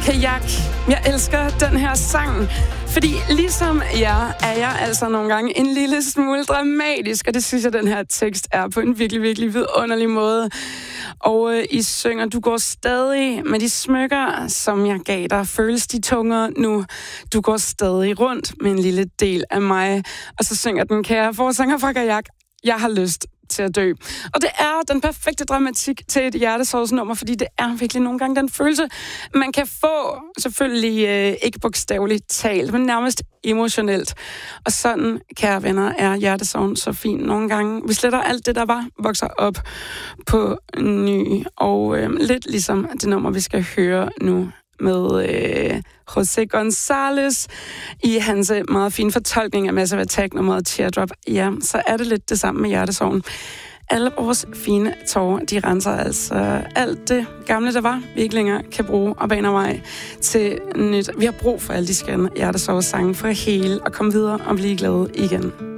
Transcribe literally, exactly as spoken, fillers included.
Kajak. Jeg elsker den her sang, fordi ligesom jeg er jeg altså nogle gange en lille smule dramatisk, og det synes jeg, den her tekst er på en virkelig, virkelig vidunderlig måde. Og øh, I synger, du går stadig med de smykker, som jeg gav dig. Føles de tungere nu? Du går stadig rundt med en lille del af mig. Og så synger den kære forsanger fra Kajak, jeg har lyst til at dø. Og det er den perfekte dramatik til et hjertesorgsnummer, fordi det er virkelig nogle gange den følelse, man kan få, selvfølgelig øh, ikke bogstaveligt talt, men nærmest emotionelt. Og sådan, kære venner, er hjertesorgen så fin nogle gange. Vi sletter alt det, der var, vokser op på ny. Og øh, lidt ligesom det nummer, vi skal høre nu med øh, José González i hans meget fine fortolkning af Massive Attack nummeret Teardrop. Ja, så er det lidt det samme med hjertesorgen. Alle vores fine tårer, de renser altså alt det gamle, der var, vi ikke længere kan bruge og baner vej til nyt. Vi har brug for alle de skønne hjertesorgssange for at hele og komme videre og blive glade igen.